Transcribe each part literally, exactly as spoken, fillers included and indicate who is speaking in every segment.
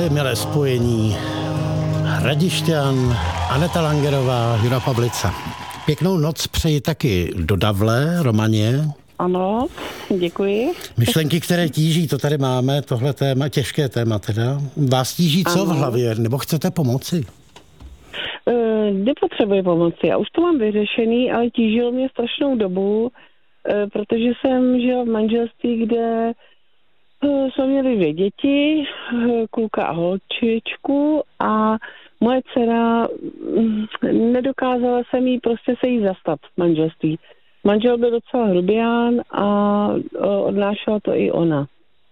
Speaker 1: Milé spojení Hradišťan, Aneta Langerová, Jura Pavlica. Pěknou noc přeji taky do Davle, Romaně.
Speaker 2: Ano, děkuji.
Speaker 1: Myšlenky, které tíží, to tady máme, tohle téma, těžké téma teda. Vás tíží co
Speaker 2: Ano.
Speaker 1: v hlavě, nebo chcete pomoci?
Speaker 2: E, nepotřebuji pomoci, já už to mám vyřešený, ale tížilo mě strašnou dobu, e, protože jsem žila v manželství, kde e, jsme měli dvě děti, e, kluka a holčičku a moje dcera mm, nedokázala se jí prostě se jí zastat v manželství. Manžel byl docela hrubián a o, odnášela to i ona.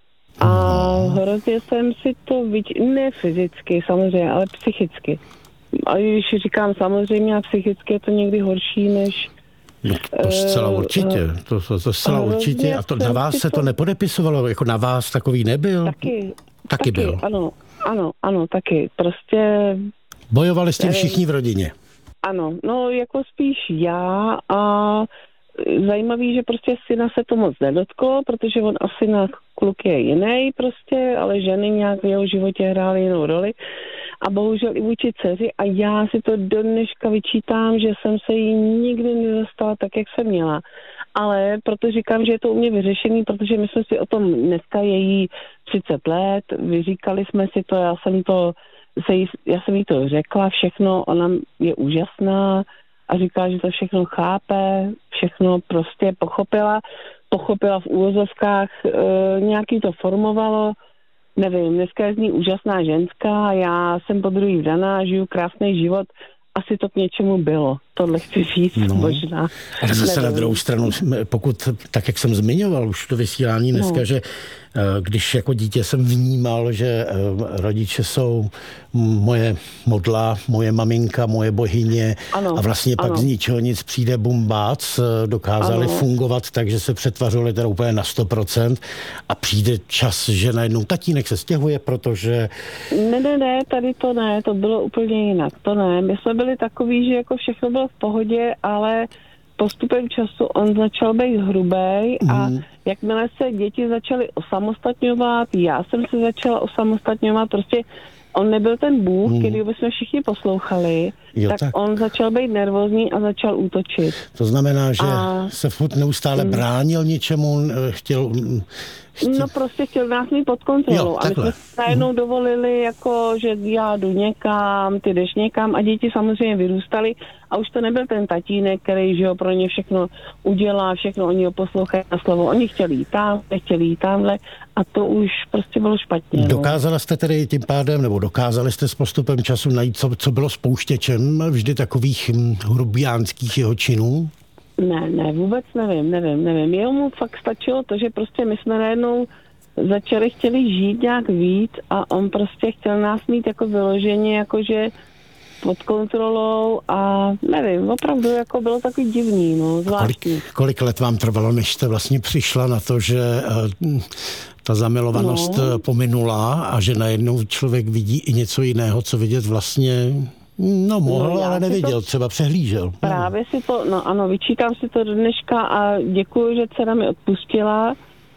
Speaker 2: A hrozně jsem si to viděla, ne fyzicky samozřejmě, ale psychicky. A když říkám samozřejmě a psychicky, je to někdy horší než...
Speaker 1: No, to zcela určitě, to, to, to zcela určitě. A to na vás se to nepodepisovalo, jako na vás takový nebyl?
Speaker 2: Taky.
Speaker 1: Taky,
Speaker 2: taky
Speaker 1: byl.
Speaker 2: Ano, ano, ano, taky. Prostě...
Speaker 1: Bojovali s tím všichni v rodině?
Speaker 2: Ano, no jako spíš já a zajímavý, že prostě syna se to moc nedotklo, protože on asi na kluk je jiný prostě, ale ženy nějak v jeho životě hrály jinou roli. A bohužel i vůči dceři a já si to do dneška vyčítám, že jsem se jí nikdy nedostala tak, jak jsem měla. Ale proto říkám, že je to u mě vyřešený, protože my jsme si o tom, dneska je jí třicet let, vyříkali jsme si to, já jsem to, se jí, já jsem jí to řekla, všechno, ona je úžasná a říká, že to všechno chápe, všechno prostě pochopila, pochopila v úvozovkách, e, nějaký to formovalo. Nevím, dneska je z ní úžasná ženská, já jsem po druhý vdaná, žiju krásný život, asi to k něčemu bylo. Tohle chci říct, no, možná.
Speaker 1: Ale zase
Speaker 2: nevím.
Speaker 1: Na druhou stranu, pokud, tak jak jsem zmiňoval už to vysílání dneska, no. že když jako dítě jsem vnímal, že rodiče jsou moje modla, moje maminka, moje bohyně ano, a vlastně pak ano. z ničeho nic přijde bumbác, dokázali ano. fungovat tak, že se přetvařovali teda úplně na sto procent a přijde čas, že najednou tatínek se stěhuje, protože...
Speaker 2: Ne, ne, ne, tady to ne, to bylo úplně jinak, to ne. My jsme byli takový, že jako všechno bylo v pohodě, ale postupem času on začal být hrubej a mm. jakmile se děti začaly osamostatňovat, já jsem se začala osamostatňovat, prostě on nebyl ten Bůh, mm. který bychom všichni poslouchali, jo, tak, tak on začal být nervózní a začal útočit.
Speaker 1: To znamená, že
Speaker 2: a...
Speaker 1: se furt neustále mm. bránil něčemu, chtěl...
Speaker 2: chtěl... No prostě chtěl nás mít pod kontrolou. Jo, a my jsme si najednou mm. dovolili, jako, že já jdu někam, ty jdeš někam a děti samozřejmě vyrůstaly a už to nebyl ten tatínek, který, že jo, pro ně všechno udělá, všechno oni ho poslouchají na slovo. Oni chtěli jít tam, nechtěli jít tamhle a to už prostě bylo špatně. No.
Speaker 1: Dokázala jste tedy tím pádem, nebo dokázali jste s postupem času najít, co, co bylo spouštěčem vždy takových hrubiánských jeho činů?
Speaker 2: Ne, ne, vůbec nevím, nevím, nevím. Jemu fakt stačilo to, že prostě my jsme najednou začali chtěli žít nějak víc a on prostě chtěl nás mít jako vyloženě, jakože pod kontrolou a nevím, opravdu jako bylo takový divný, no, zvláštní.
Speaker 1: Kolik, kolik let vám trvalo, než jste vlastně přišla na to, že uh, ta zamilovanost no. pominula a že najednou člověk vidí i něco jiného, co vidět vlastně... No mohl, no, ale neviděl, to, třeba přehlížel.
Speaker 2: Právě si to, no ano, vyčítám si to do dneška a děkuju, že dcera mi odpustila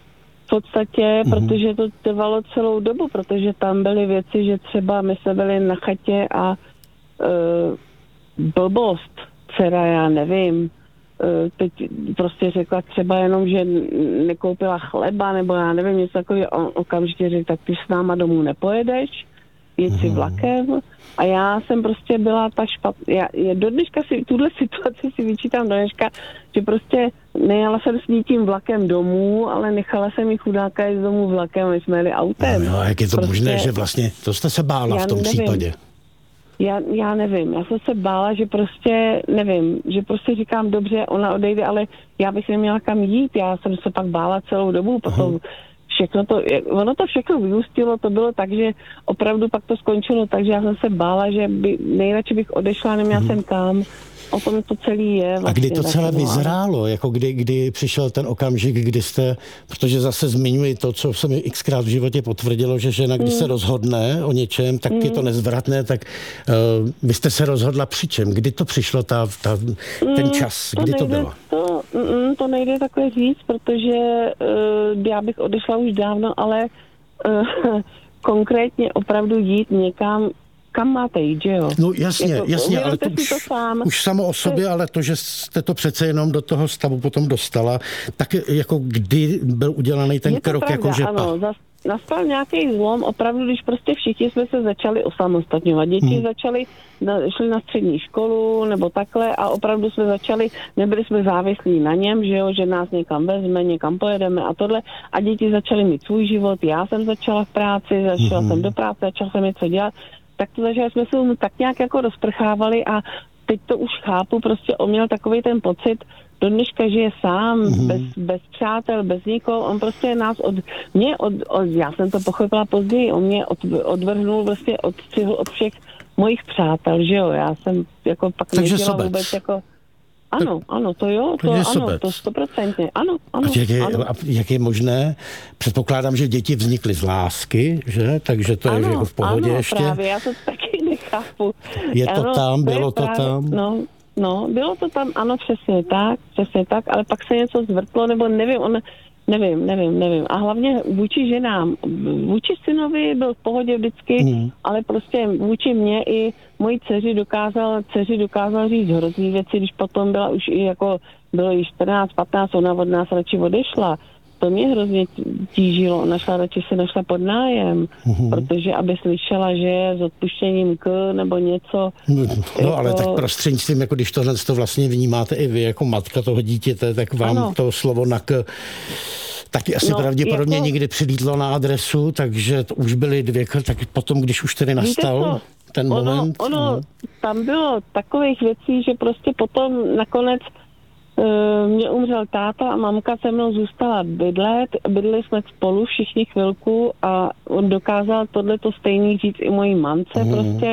Speaker 2: v podstatě, mm-hmm. protože to trvalo celou dobu, protože tam byly věci, že třeba my jsme byli na chatě a uh, blbost, dcera, já nevím, uh, teď prostě řekla třeba jenom, že nekoupila chleba, nebo já nevím, něco takového, on okamžitě řekl, tak ty s náma domů nepojedeš, jet si vlakem a já jsem prostě byla tak špatná. Já, já do dneška si, tuhle situaci si vyčítám do dneška, že prostě nejela jsem s ní tím vlakem domů, ale nechala jsem jí chudáka jít domů vlakem, my jsme jeli autem.
Speaker 1: No, no, jak je to prostě, možné, že vlastně, to jste se bála v tom
Speaker 2: nevím.
Speaker 1: případě?
Speaker 2: Já, já nevím, já jsem se bála, že prostě, nevím, že prostě říkám, dobře, ona odejde, ale já bych neměla kam jít, já jsem se pak bála celou dobu, potom uh-huh. všechno to, ono to všechno vyústilo, to bylo tak, že opravdu pak to skončilo, takže já jsem se bála, že by, nejradši bych odešla, neměla hmm. jsem kam. O tom to celý je. Vlastně,
Speaker 1: a kdy to celé vyzrálo? Jako kdy, kdy přišel ten okamžik, kdy jste, protože zase zmiňuji to, co se mi xkrát v životě potvrdilo, že žena, když hmm. se rozhodne o něčem, tak hmm. je to nezvratné, tak uh, vy jste se rozhodla při čem? Kdy to přišlo, ta, ta, ten čas?
Speaker 2: Hmm,
Speaker 1: kdy to,
Speaker 2: nejde,
Speaker 1: bylo?
Speaker 2: To, mm, to nejde takhle říct, protože uh, já bych odešla už dávno, ale uh, konkrétně opravdu jít někam, kam máte jít, že jo?
Speaker 1: No jasně, jako, jasně, ale to už,
Speaker 2: to sám.
Speaker 1: už samo o sobě, ale to, že jste to přece jenom do toho stavu potom dostala, tak jako kdy byl udělaný ten krok,
Speaker 2: pravda,
Speaker 1: jako že...
Speaker 2: Ano, zas, nastal nějaký zlom, opravdu, když prostě všichni jsme se začali osamostatňovat. Děti hmm. začaly, šli na střední školu nebo takhle a opravdu jsme začali, nebyli jsme závislí na něm, že jo, že nás někam vezme, někam pojedeme a tohle a děti začaly mít svůj život, já jsem začala v práci, začala hmm. jsem do práce, začala jsem něco dělat, tak to začali jsme se tak nějak jako rozprchávali a teď to už chápu, prostě on měl takový ten pocit, do dneška žije sám, mm-hmm. bez, bez přátel, bez nikoho, on prostě nás od, mě od, od já jsem to pochopila později, on mě od, odvrhnul vlastně, odstřihl od všech mojich přátel, že jo, já jsem jako pak
Speaker 1: takže
Speaker 2: neděla
Speaker 1: sobec.
Speaker 2: Vůbec jako, ano, tak, ano, to jo, to ano, sobec. To stoprocentně, ano, ano.
Speaker 1: A jak je,
Speaker 2: ano.
Speaker 1: A jak je možné, předpokládám, že děti vznikly z lásky, že, takže to
Speaker 2: ano,
Speaker 1: je jako v pohodě
Speaker 2: ano,
Speaker 1: ještě.
Speaker 2: Ano, právě, já to taky nechápu.
Speaker 1: Je to
Speaker 2: ano,
Speaker 1: tam,
Speaker 2: to
Speaker 1: bylo to
Speaker 2: právě,
Speaker 1: tam?
Speaker 2: No, No, bylo to tam, ano, přesně tak, přesně tak, ale pak se něco zvrtlo, nebo nevím, on, nevím, nevím, nevím. A hlavně vůči ženám, vůči synovi byl v pohodě vždycky, mm. ale prostě vůči mě i mojí dceři dokázal, dceři dokázal říct hrozný věci, když potom byla už i jako, bylo jí čtrnáct, patnáct, ona od nás radši odešla. To mě hrozně tížilo. Ona šla, radši se našla pod nájem, uhum. protože aby slyšela, že je s odpuštěním k nebo něco.
Speaker 1: No,
Speaker 2: jako...
Speaker 1: no ale tak prostřednictvím, jako když tohle to vlastně vnímáte i vy jako matka toho dítěte, tak vám ano. to slovo na k taky asi no, pravděpodobně jako... někdy přilítlo na adresu, takže to už byly dvě, tak potom, když už tedy nastal ten
Speaker 2: ono,
Speaker 1: moment.
Speaker 2: Ono,
Speaker 1: no.
Speaker 2: Tam bylo takových věcí, že prostě potom nakonec mě umřel táta a mamka se mnou zůstala bydlet. Bydleli jsme spolu všichni chvilku a on dokázal tohleto stejný říct i mojí mamce. Mm. Prostě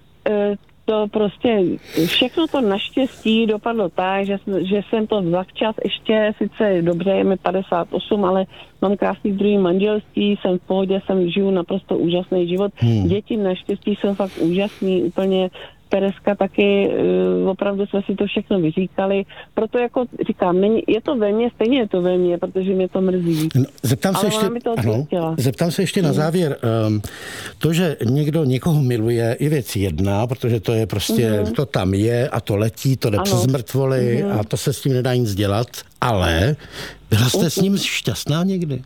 Speaker 2: to prostě všechno to naštěstí dopadlo tak, že, že jsem to zavčas ještě, sice dobře, je mi padesát osm, ale mám krásný druhý manželství, jsem v pohodě, jsem žiju naprosto úžasný život. Mm. Děti naštěstí jsou fakt úžasný, úplně Tereska taky, uh, opravdu jsme si to všechno vyříkali, proto jako říkám, není, je to ve mně, stejně je to ve mně, protože mě to mrzí.
Speaker 1: No, zeptám se ještě, ano, zeptám se ještě na závěr, um, to, že někdo někoho miluje, je věc jedna, protože to je prostě, mm-hmm. to tam je a to letí, to jde ano. přes mrtvoly mm-hmm. a to se s tím nedá nic dělat, ale byla jste mm-hmm. s ním šťastná někdy?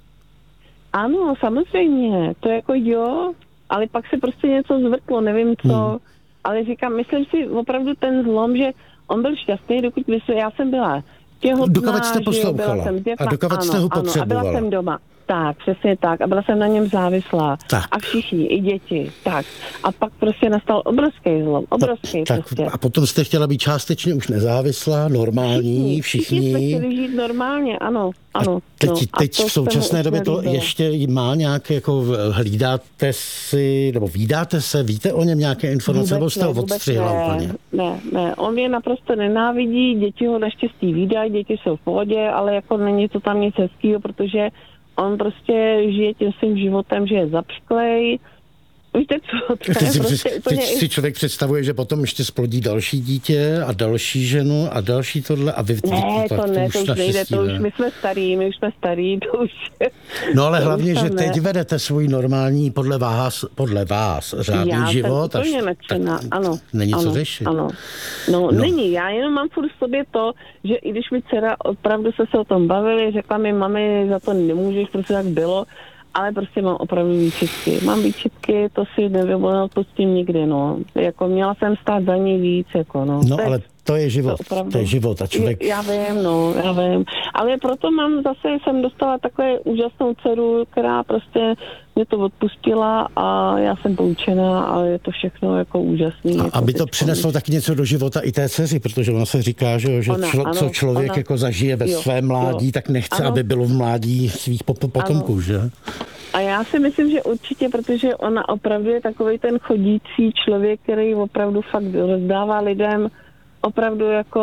Speaker 1: Ano,
Speaker 2: samozřejmě, to jako jo, ale pak se prostě něco zvrtlo, nevím co, hmm. ale říkám, myslím si opravdu ten zlom, že on byl šťastný, dokud myslím, já jsem byla těhotná,
Speaker 1: dokud jste poslouchala
Speaker 2: jsem dětma,
Speaker 1: a dokud jste ho potřebovala.
Speaker 2: Ano, a byla jsem doma. Tak, přesně tak. A byla jsem na něm závislá.
Speaker 1: Tak.
Speaker 2: A všichni, i děti. Tak. A pak prostě nastal obrovský zlom. Obrovský
Speaker 1: tak,
Speaker 2: prostě.
Speaker 1: Tak a potom jste chtěla být částečně už nezávislá, normální, všichni. Všichni,
Speaker 2: všichni jsme chtěli žít normálně, ano. ano.
Speaker 1: A teď,
Speaker 2: no,
Speaker 1: teď
Speaker 2: a
Speaker 1: v současné době to ještě má nějaké, jako hlídáte si, nebo vídáte se, víte o něm nějaké informace, nebo jste ho odstřihla
Speaker 2: ne,
Speaker 1: úplně?
Speaker 2: Ne, ne, on je naprosto nenávidí, děti ho naštěstí vídají, děti jsou v pohodě, ale jako není to tam nic hezkýho, protože on prostě žije tím svým životem, že je zapšklej. Víte co? To
Speaker 1: teď si,
Speaker 2: prostě
Speaker 1: teď úplně... si člověk představuje, že potom ještě splodí další dítě a další ženu a další tohle a vy...
Speaker 2: Ne, to, to ne, to už nejde, to už my jsme starý, my už jsme starý, to už...
Speaker 1: No ale hlavně, že teď ne. vedete svůj normální, podle vás, podle vás, řádný
Speaker 2: já
Speaker 1: život.
Speaker 2: Já jsem nadšená, ano.
Speaker 1: Není
Speaker 2: ano,
Speaker 1: co řešit.
Speaker 2: Ano. No, no, není, já jenom mám furt v sobě to, že i když mi dcera opravdu se se o tom bavili, řekla mi, mami, za to nemůžeš, prostě tak bylo, ale prostě mám opravdu výčitky. Mám výčitky, to si neodpustím nikdy, no. Jako měla jsem stát za ní víc, jako no.
Speaker 1: No, ale to je život, to, opravdu, to je život a člověk...
Speaker 2: Já vím, no, já vím. Ale proto mám zase, jsem dostala takhle úžasnou dceru, která prostě mě to odpustila a já jsem poučená a je to všechno jako úžasný.
Speaker 1: A
Speaker 2: jako
Speaker 1: aby to přineslo taky něco do života i té dceři, protože ona se říká, že, že
Speaker 2: ona,
Speaker 1: člo,
Speaker 2: ano,
Speaker 1: co člověk
Speaker 2: ona,
Speaker 1: jako zažije ve
Speaker 2: jo,
Speaker 1: svém mládí,
Speaker 2: jo.
Speaker 1: tak nechce,
Speaker 2: ano.
Speaker 1: aby bylo v mládí svých potomků,
Speaker 2: ano.
Speaker 1: že?
Speaker 2: A já si myslím, že určitě, protože ona opravdu je takovej ten chodící člověk, který opravdu fakt rozdává lidem opravdu jako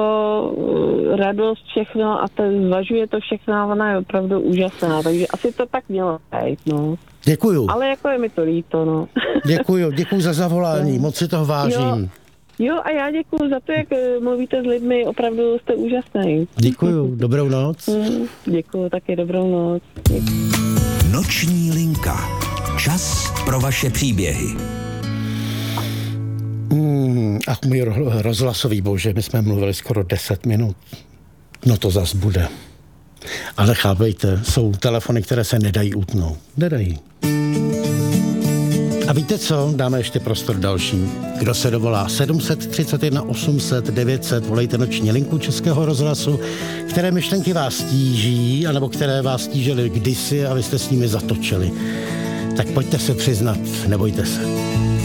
Speaker 2: radost všechno a to zvažuje to všechno a ona je opravdu úžasná, takže asi to tak mělo být, no.
Speaker 1: Děkuju.
Speaker 2: Ale jako je mi to líto, no.
Speaker 1: Děkuju, děkuju za zavolání, moc si toho vážím.
Speaker 2: Jo, jo a já děkuju za to, jak mluvíte s lidmi, opravdu jste úžasný.
Speaker 1: Děkuju, dobrou noc.
Speaker 2: Děkuju, taky dobrou noc. Děkuju.
Speaker 3: Noční linka. Čas pro vaše příběhy.
Speaker 1: Hmm, ach, můj rozhlasový bože, my jsme mluvili skoro deset minut. No to zas bude. Ale chápejte, jsou telefony, které se nedají utnout. Nedají. A víte co? Dáme ještě prostor dalším. Kdo se dovolá? sedm set třicet jedna osm set devět set, volejte noční linku Českého rozhlasu, které myšlenky vás tíží, anebo které vás tížily kdysi a vy jste s nimi zatočili. Tak pojďte se přiznat, nebojte se.